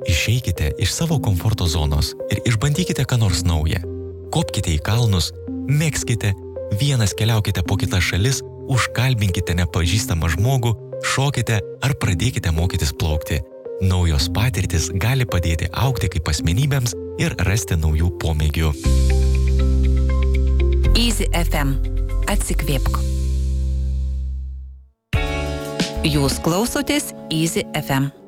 Išeikite iš savo komforto zonos ir išbandykite ką nors naują. Kopkite į kalnus, mėgskite, vienas keliaukite po kitas šalis, užkalbinkite nepažįstamą žmogų, šokite ar pradėkite mokytis plaukti. Naujos patirtis gali padėti augti kaip asmenybėms ir rasti naujų pomėgių. Easy FM. Atsikvėpk. Jūs klausotės Easy FM.